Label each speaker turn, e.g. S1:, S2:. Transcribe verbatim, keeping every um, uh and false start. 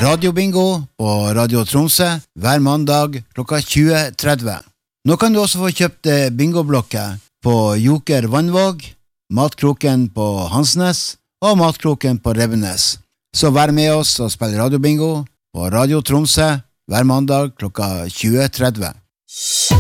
S1: radiobingo på Radio Tromsø hver mandag klokka tjue tretti. Nå kan du også få kjøpt bingoblokker på Joker Vannvåg, Matkroken på Hansnes og Matkroken på Rebbenes. Så vær med oss og spill radiobingo på Radio Tromsø hver mandag klokka tjue tretti.